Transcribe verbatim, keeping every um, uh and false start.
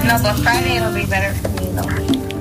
No, but Friday will be better for me though.